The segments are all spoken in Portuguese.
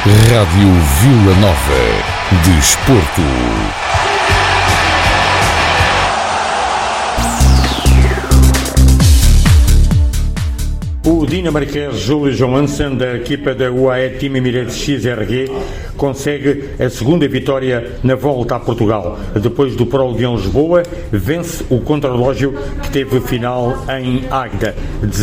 Rádio Vila Nova de Desporto. O dinamarquês Julius Johansen, da equipa da UAE Team Emirates XRG, consegue a segunda vitória na volta a Portugal. Depois do Pro de Lisboa, vence o contrarrelógio que teve final em Águeda.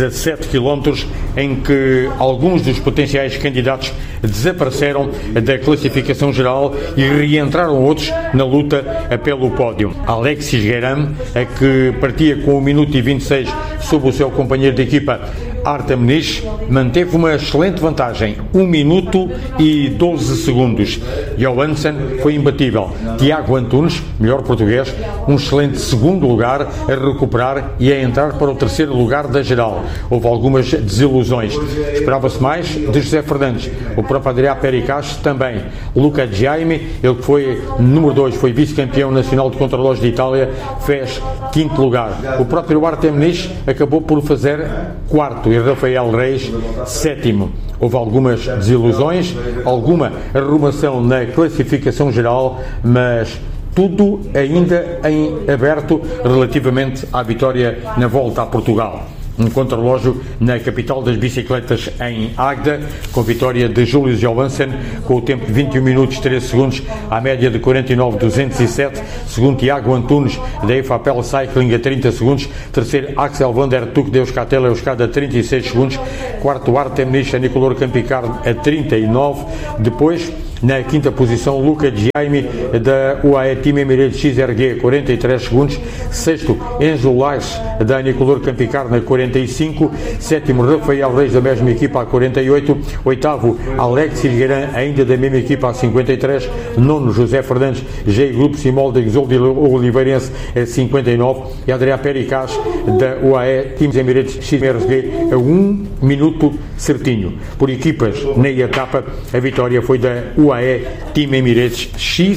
17 km em que alguns dos potenciais candidatos desapareceram da classificação geral e reentraram outros na luta pelo pódio. Alexis Guérin, que partia com 1 minuto e 26 sob o seu companheiro de equipa Artem Nish, manteve uma excelente vantagem, 1 minuto e 12 segundos. Johansen foi imbatível. Tiago Antunes, melhor português, um excelente segundo lugar a recuperar e a entrar para o terceiro lugar da geral. Houve algumas desilusões. Esperava-se mais de José Fernandes. O próprio André Pericas também. Luca Jaime, ele que foi número 2, foi vice-campeão nacional de contrarrelógio de Itália, fez 5º lugar. O próprio Artem Nish acabou por fazer 4º e Rafael Reis 7º. Houve algumas desilusões, alguma arrumação na classificação geral, mas tudo ainda em aberto relativamente à vitória na volta a Portugal. Um contrarrelógio na capital das bicicletas em Águeda, com vitória de Julius Johansen, com o tempo de 21 minutos 13 segundos, à média de 49,207. Segundo Tiago Antunes, da EFAPEL Cycling, a 30 segundos. Terceiro, Axel Van der Tuck, da Euskatel Euskadi, a 36 segundos. Quarto, Artem Nish, a Nicolor Campicard, a 39. Depois, na quinta posição, Luca Jaime, da UAE Team Emirates XRG, 43 segundos. Sexto, Enzo Lais, da Nicolor Campicard, na 45. Sétimo, Rafael Reis, da mesma equipa, a 48. Oitavo, Alexis Guérin, ainda da mesma equipa, a 53. Nono, José Fernandes, G Grupo Simol, da Exoldi Oliveirense, a 59. E André Pericas, da UAE Team Emirates XRG, a 1 minuto certinho. Por equipas, na etapa, a vitória foi da UAE Team Emirates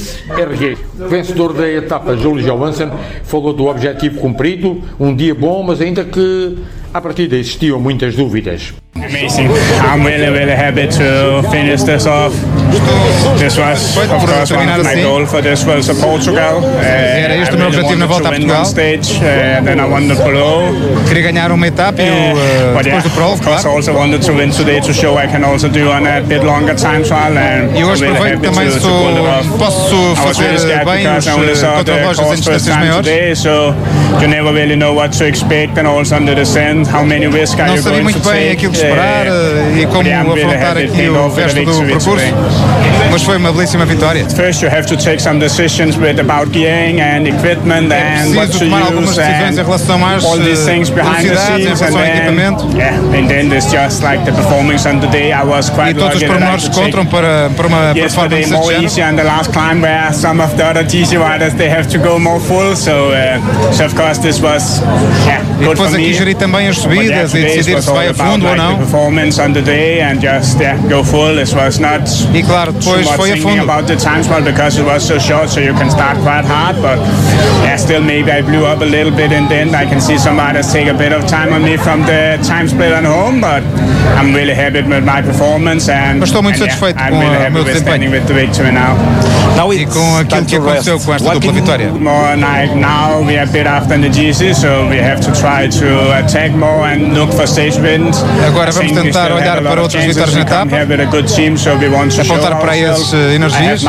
XRG. Vencedor da etapa, Julius Johansen, falou do objetivo cumprido, um dia bom, mas ainda que à partida existiam muitas dúvidas. Amazing. I'm really happy to finish this off. This was, of course, one of my goals for this was Portugal. Era este o meu objetivo na volta a Portugal. Then I won the Pro. Queria ganhar uma etapa e depois do Pro, claro. I also wanted to win today to show I can also do on a bit longer time trial. E hoje aproveito também posso fazer bem os contrarrelógios em distâncias maiores. So you never really know what to expect, and also under the descent, how many risks are you going to take? Não sabia muito bem aquilo que esperar e como afrontar aqui o resto do percurso, mas foi uma belíssima vitória. First you have to take some decisions about gearing and equipment and what to tomar algumas decisões em relação às velocidades, em relação ao equipamento. And then there's just like the performance on the day. I was quite lucky. E todos os pormenores contam para uma performance more easy on the last climb, where some of the other GC riders they have to go more full. So of course this was good for me. Depois aqui gerir também as subidas e decidir se vai a fundo ou não. Performance on the day and just go full. This was not. E claro, depois foi a fundo. About the time split because it was so short, so you can start quite hard. But still maybe I blew up a little bit in the end. I can see some riders take a bit of time on me from the time split on home, but I'm really happy with my performance and estou muito satisfeito com o meu desempenho. With the victory now. E com aquilo que aconteceu com esta dupla vitória. More like now we are a bit after the GC, so we have to try to attack more and look for stage wins. Agora vamos tentar olhar para outras vitórias na etapa, apontar para esses energias.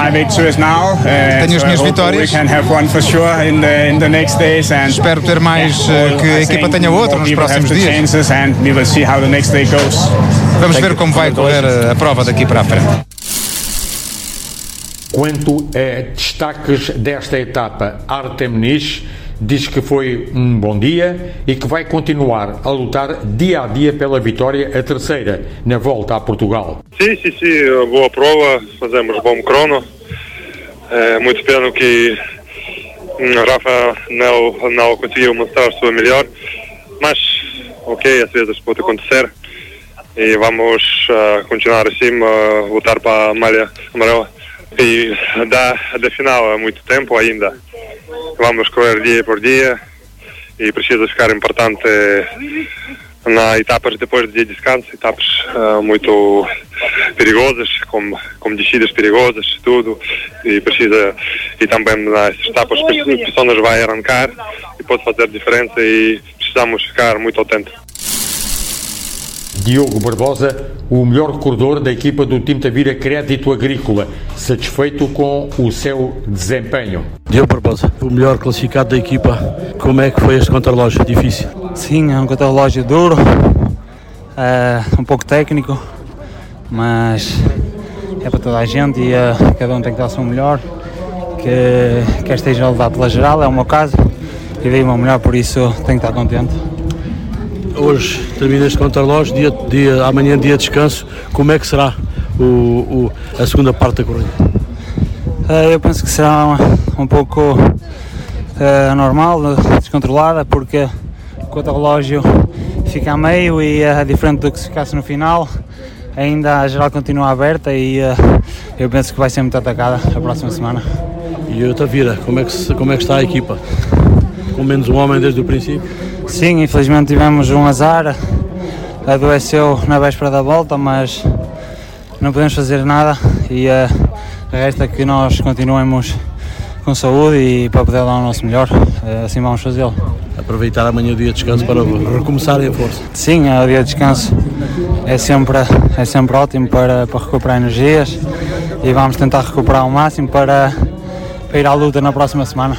Tenho as minhas vitórias. Espero ter mais, que a equipa tenha outra nos próximos dias. Vamos ver como vai correr a prova daqui para a frente. Quanto a destaques desta etapa, Artem Nish diz que foi um bom dia e que vai continuar a lutar dia a dia pela vitória, a terceira, na volta a Portugal. Sim, boa prova, fazemos bom crono. Muito pena que Rafa não conseguiu mostrar a sua melhor, mas ok, às vezes pode acontecer e vamos continuar assim, lutar para a malha amarela. E da final há muito tempo ainda. Vamos correr dia por dia e precisa ficar importante na etapas depois de descanso, etapas muito perigosas, como descidas perigosas, tudo, e também nas etapas que as pessoas vai arrancar e pode fazer diferença, e precisamos ficar muito atentos. Diogo Barbosa, o melhor corredor da equipa do Team Tavira Crédito Agrícola, satisfeito com o seu desempenho. Diogo Barbosa, o melhor classificado da equipa, como é que foi este contrarrelógio? Difícil? Sim, é um contrarrelógio duro, um pouco técnico, mas é para toda a gente e cada um tem que dar o seu melhor, que quer esteja levado pela geral, é o meu caso, e dei o meu melhor, por isso tenho que estar contente. Hoje termina este contrarrelógio, amanhã dia de descanso, como é que será a segunda parte da corrida? Eu penso que será um pouco normal, descontrolada, porque o contrarrelógio fica a meio e é diferente do que se ficasse no final. Ainda a geral continua aberta e eu penso que vai ser muito atacada a próxima semana. E o Tavira, como é que está a equipa? Com menos um homem desde o princípio? Sim, infelizmente tivemos um azar, adoeceu na véspera da volta, mas não podemos fazer nada e resta que nós continuemos com saúde e para poder dar o nosso melhor, assim vamos fazê-lo. Aproveitar amanhã o dia de descanso para recomeçar em força. Sim, o dia de descanso é sempre ótimo para recuperar energias e vamos tentar recuperar ao máximo para ir à luta na próxima semana.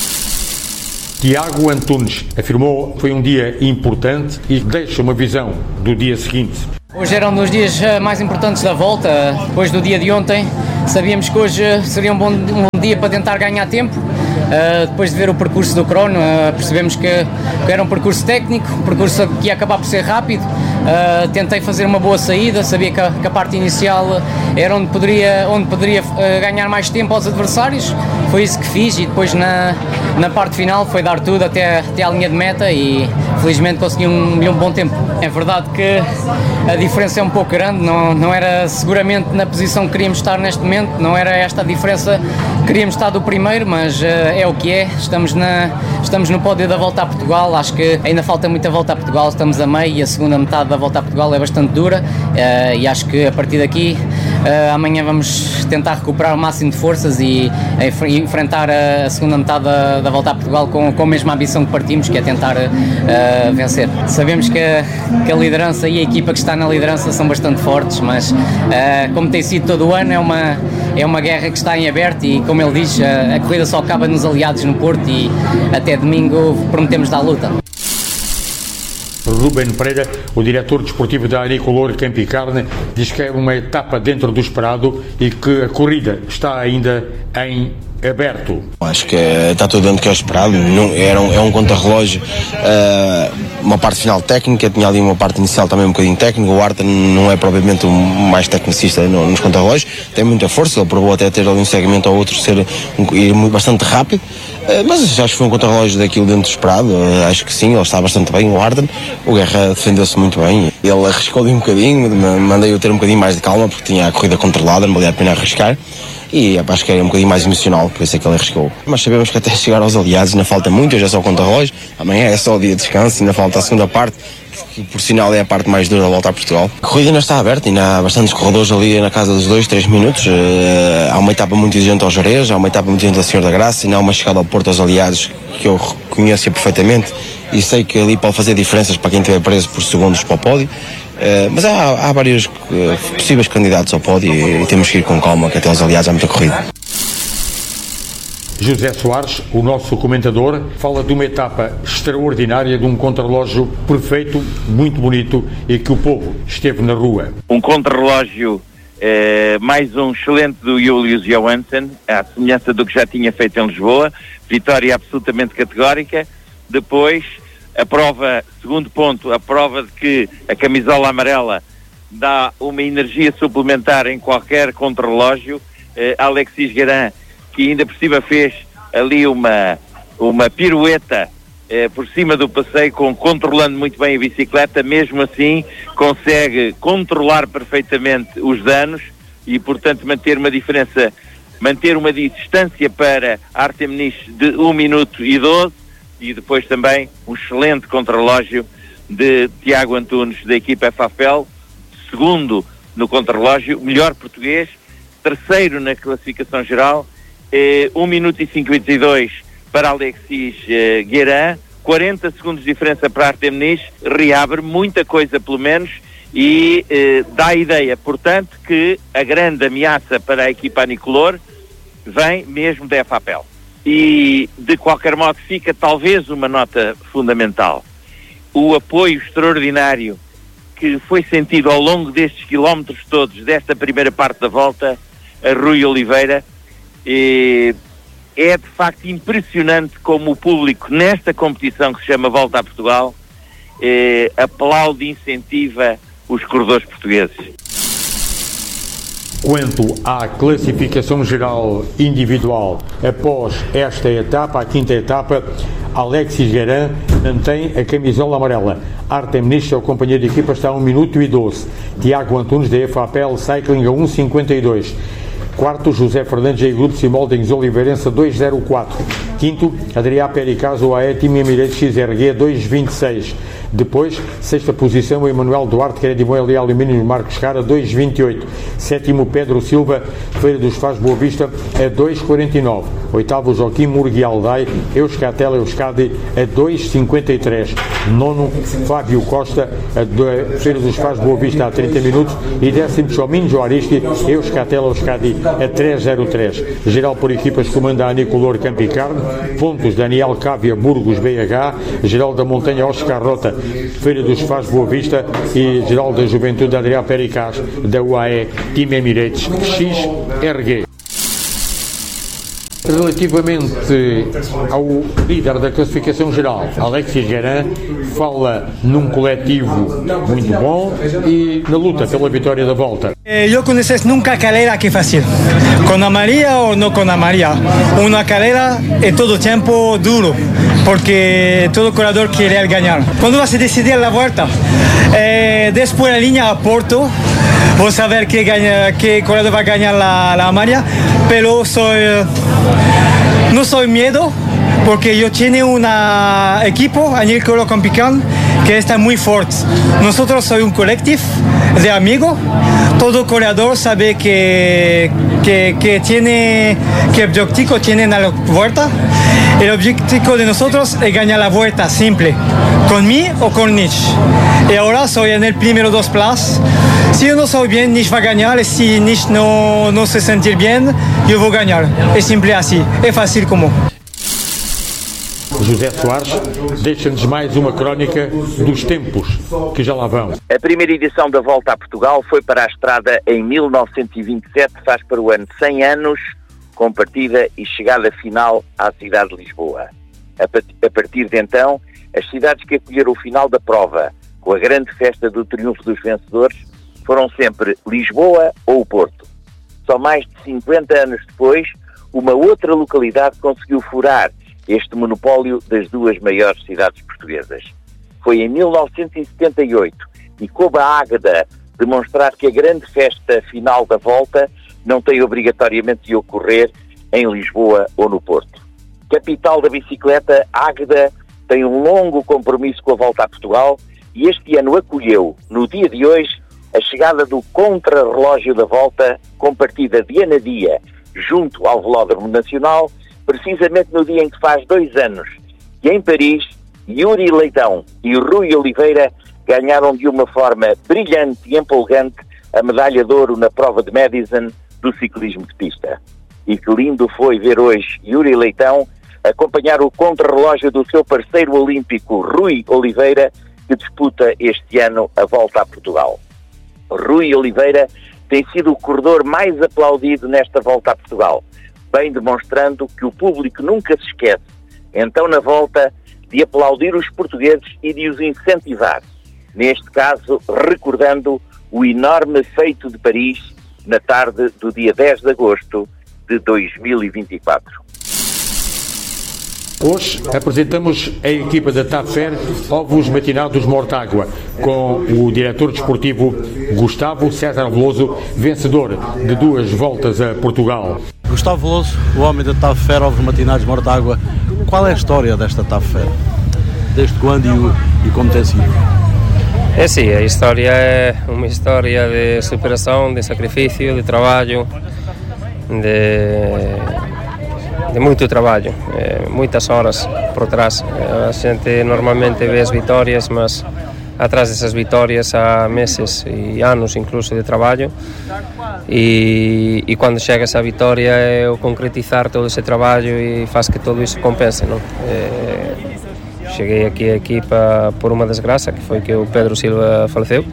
Tiago Antunes afirmou que foi um dia importante e deixa uma visão do dia seguinte. Hoje era um dos dias mais importantes da volta, depois do dia de ontem. Sabíamos que hoje seria um bom dia para tentar ganhar tempo. Depois de ver o percurso do crono, percebemos que era um percurso técnico, um percurso que ia acabar por ser rápido. Tentei fazer uma boa saída, sabia que a parte inicial era onde poderia ganhar mais tempo aos adversários. Foi isso que fiz e depois na parte final foi dar tudo até à linha de meta e felizmente consegui um bom tempo. É verdade que a diferença é um pouco grande, não era seguramente na posição que queríamos estar neste momento, não era esta a diferença que queríamos estar do primeiro, mas é o que é, estamos no pódio da Volta a Portugal, acho que ainda falta muita Volta a Portugal, estamos a meio e a segunda metade da Volta a Portugal é bastante dura e acho que a partir daqui amanhã vamos tentar recuperar o máximo de forças e enfrentar a segunda metade da Volta a Portugal com a mesma ambição que partimos, que é tentar vencer. Sabemos que a liderança e a equipa que está na liderança são bastante fortes, mas como tem sido todo o ano, é uma guerra que está em aberto e, como ele diz, a corrida só acaba nos aliados no Porto e até domingo prometemos dar luta. Ruben Pereira, o diretor desportivo da Agricolor Campo e Carne, diz que é uma etapa dentro do esperado e que a corrida está ainda em aberto. Acho que está tudo dentro do que é esperado. É um contrarrelógio, uma parte final técnica, tinha ali uma parte inicial também um bocadinho técnica. O Arta não é propriamente o mais tecnicista nos contrarrelógios, tem muita força, ele provou até ter ali um segmento ou outro ir bastante rápido. Mas acho que foi um contrarrelógio daquilo dentro do esperado. Acho que sim, ele está bastante bem, o Arden. O Guerra defendeu-se muito bem. Ele arriscou-lhe um bocadinho, mandei-o ter um bocadinho mais de calma, porque tinha a corrida controlada, não valia a pena arriscar. E acho que era um bocadinho mais emocional, por isso é que ele arriscou. Mas sabemos que até chegar aos aliados ainda falta muito, hoje é só o contrarrelógio, amanhã é só o dia de descanso, ainda falta a segunda parte, que por sinal é a parte mais dura da Volta a Portugal. A corrida ainda está aberta, ainda há bastantes corredores ali na casa dos 2-3 minutos. Há uma etapa muito exigente ao Jerez, há uma etapa muito exigente ao Senhor da Graça, ainda há uma chegada ao Porto aos aliados que eu conheço perfeitamente e sei que ali pode fazer diferenças para quem estiver preso por segundos para o pódio. Mas há vários possíveis candidatos ao pódio e temos que ir com calma, que até os aliados há muita corrida. José Soares, o nosso comentador, fala de uma etapa extraordinária, de um contrarrelógio perfeito, muito bonito e que o povo esteve na rua. Um contrarrelógio, mais um excelente do Julius Johansson, à semelhança do que já tinha feito em Lisboa, vitória absolutamente categórica. Depois, a prova, segundo ponto, a prova de que a camisola amarela dá uma energia suplementar em qualquer contrarrelógio. Alexis Garin, que ainda por cima fez ali uma pirueta por cima do passeio, controlando muito bem a bicicleta, mesmo assim consegue controlar perfeitamente os danos e, portanto, manter uma distância para Artem Nish de 1 minuto e 12, e depois também um excelente contrarrelógio de Tiago Antunes, da equipa FAFEL, segundo no contrarrelógio, melhor português, terceiro na classificação geral, 1 minuto e 52 para Alexis Guérin, 40 segundos de diferença para Artem Nish, reabre muita coisa pelo menos e dá a ideia, portanto, que a grande ameaça para a equipa anicolor vem mesmo da FAPEL. E, de qualquer modo, fica talvez uma nota fundamental. O apoio extraordinário que foi sentido ao longo destes quilómetros todos, desta primeira parte da volta, a Rui Oliveira, é de facto impressionante como o público, nesta competição que se chama Volta a Portugal, aplaude e incentiva os corredores portugueses. Quanto à classificação geral individual, após esta etapa, a quinta etapa, Alexis Guérin mantém a camisola amarela. Artem Nish, seu companheiro de equipa, está a 1 minuto e 12. Tiago Antunes, da FAPEL Cycling, a 1,52. Quarto, José Fernandes e Grupo Simoldings Oliveirense, 2,04. Quinto, Adrià Pericaso, AE Team Emirates XRG, 2,26. Depois, sexta posição, Emanuel Duarte, Credimão e Alumínio Marcos Cara, 2,28. Sétimo, Pedro Silva, Feira dos Faz Boa Vista, a 2,49. Oitavo, Joaquim Murgui Aldai, Euskatel Euskadi, a 2,53. Nono, Fábio Costa, a Feira dos Faz Boa Vista, a 30 minutos. E décimo, Chominho Joaristi, Euskatel Euskadi, a 3,03. Geral por equipas, comanda a Anicolor Campicarne. Pontos, Daniel Cávia, Burgos, BH. Geral da Montanha, Oscar Rota, Feira dos Faz Boa Vista. E geral da Juventude, Adrià Pericaz, da UAE Team Emirates XRG. Relativamente ao líder da classificação geral, Alexis Guérin, fala num coletivo muito bom e na luta pela vitória da volta. Eu conheço nunca carreira que é fácil, com a Maria ou não com a Maria. Uma carreira é todo tempo duro, porque todo corredor quer ganhar. Quando você decidir a volta, depois da linha a Porto, vou saber que corredor vai ganhar a Maria, mas não sou medo, porque eu tenho uma equipe, a Anicolor Campicarne, que está muito forte. Nós somos um coletivo de amigos. Todo corredor sabe que objetivo tiene na volta. O objetivo de nós é ganhar a volta simple, comigo ou com Nish. E agora sou no primeiro dos plazas. Se eu não sou bem, Nish vai ganhar. E se Nish não se sentir bem, eu vou ganhar. É simples assim, é fácil como. José Soares deixa-nos mais uma crónica dos tempos que já lá vão. A primeira edição da Volta a Portugal foi para a estrada em 1927, faz para o ano 100 anos, com partida e chegada final à cidade de Lisboa. A partir de então, as cidades que acolheram o final da prova, com a grande festa do triunfo dos vencedores, foram sempre Lisboa ou o Porto. Só mais de 50 anos depois, uma outra localidade conseguiu furar este monopólio das duas maiores cidades portuguesas. Foi em 1978 e coube a Águeda demonstrar que a grande festa final da volta não tem obrigatoriamente de ocorrer em Lisboa ou no Porto. Capital da bicicleta, Águeda tem um longo compromisso com a Volta a Portugal e este ano acolheu, no dia de hoje, a chegada do contrarrelógio da Volta com partida dia a dia junto ao Velódromo Nacional, precisamente no dia em que faz 2 anos que em Paris, Yuri Leitão e Rui Oliveira ganharam de uma forma brilhante e empolgante a medalha de ouro na prova de Madison do ciclismo de pista. E que lindo foi ver hoje Yuri Leitão acompanhar o contrarrelógio do seu parceiro olímpico Rui Oliveira, que disputa este ano a Volta a Portugal. Rui Oliveira tem sido o corredor mais aplaudido nesta Volta a Portugal, bem demonstrando que o público nunca se esquece, então na volta, de aplaudir os portugueses e de os incentivar. Neste caso, recordando o enorme feito de Paris na tarde do dia 10 de agosto de 2024. Hoje apresentamos a equipa da TAFER Ovos Matinados Mortágua, com o diretor desportivo Gustavo César Veloso, vencedor de 2 voltas a Portugal. Gustavo Veloso, o homem da TAFER Ovos Matinados Mortágua, qual é a história desta TAFER? Desde quando e como tem sido? É sim, a história é uma história de superação, de sacrifício, de trabalho, de muito trabalho, muitas horas por trás. A gente normalmente vê as vitórias, mas atrás dessas vitórias há meses e anos incluso de trabalho, e quando chega essa vitória é o concretizar todo esse trabalho e faz que tudo isso compense, não? Cheguei aqui à equipa por uma desgraça, que foi que o Pedro Silva faleceu,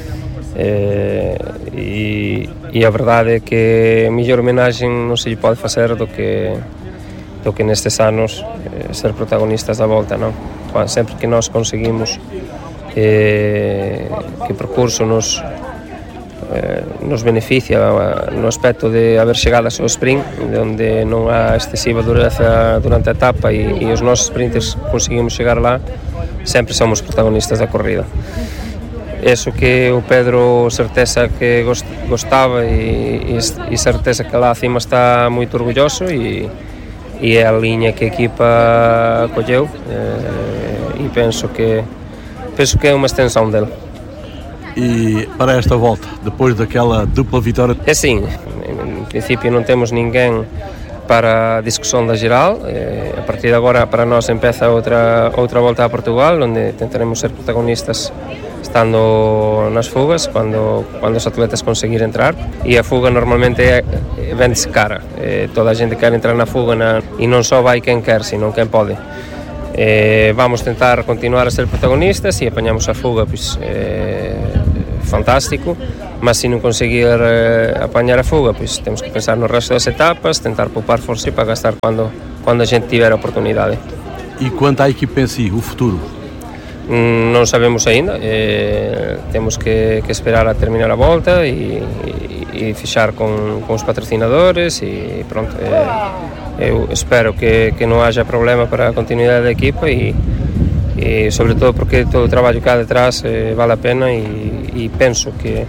e a verdade é que a melhor homenagem não se lhe pode fazer do que nestes anos ser protagonistas da volta, não? Sempre que nós conseguimos que o percurso nos beneficia no aspecto de haber chegado ao sprint, onde não há excessiva dureza durante a etapa e os nossos sprinters conseguimos chegar lá, sempre somos protagonistas da corrida. Isso que o Pedro certeza que gostava e certeza que lá acima está muito orgulhoso, e é a linha que a equipa acolheu, e penso que é uma extensão dele. E para esta volta, depois daquela dupla vitória? É sim, em princípio não temos ninguém para a discussão da geral. A partir de agora para nós empieza outra volta a Portugal, onde tentaremos ser protagonistas estando nas fugas, quando os atletas conseguirem entrar, e a fuga normalmente vende-se cara. Toda a gente quer entrar na fuga e não só vai quem quer, sino quem pode. Vamos tentar continuar a ser protagonistas, e apanhamos a fuga, pois fantástico, mas se não conseguir apanhar a fuga, pois temos que pensar no resto das etapas, tentar poupar força para gastar quando a gente tiver a oportunidade. E quanto à equipa em si, o futuro? Não sabemos ainda, temos que esperar a terminar a volta e fechar com os patrocinadores, e pronto. Eu espero que não haja problema para a continuidade da equipa, e sobretudo porque todo o trabalho que há detrás vale a pena, e penso que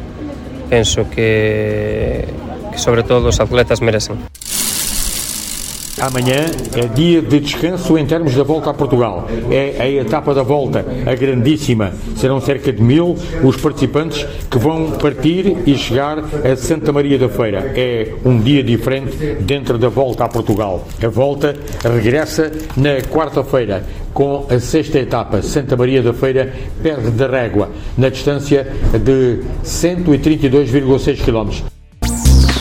sobretudo os atletas merecem. Amanhã é dia de descanso em termos da volta a Portugal. É a etapa da volta, a grandíssima. Serão cerca de 1000 os participantes que vão partir e chegar a Santa Maria da Feira. É um dia diferente dentro da volta a Portugal. A volta regressa na quarta-feira com a 6ª etapa. Santa Maria da Feira perde da régua na distância de 132,6 km.